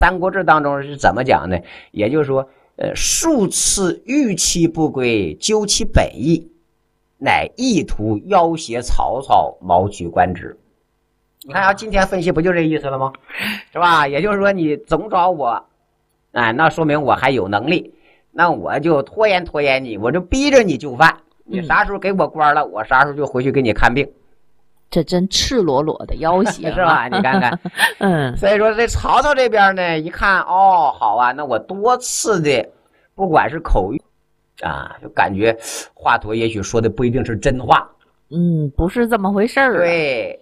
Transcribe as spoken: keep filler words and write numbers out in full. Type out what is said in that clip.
三国志》当中是怎么讲呢？也就是说，呃，数次逾期不归，究其本意，乃意图要挟曹操，谋取官职。你看啊，今天分析不就这意思了吗？是吧？也就是说，你总找我，哎，那说明我还有能力，那我就拖延拖延你，我就逼着你就范。你啥时候给我官了，我啥时候就回去给你看病。 这真赤裸裸的要挟是吧？你看看， 嗯， 所以说这曹操这边呢，一看哦，好啊，那我多次的，不管是口语啊，就感觉华佗也许说的不一定是真话， 嗯，不是这么回事儿、啊。 对，